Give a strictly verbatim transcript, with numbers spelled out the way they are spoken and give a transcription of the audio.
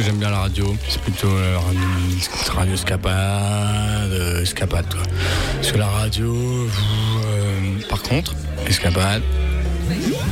que j'aime bien la radio. C'est plutôt euh, radio, radio escapade, euh, escapade quoi. Parce que la radio, vous, euh, par contre, escapade.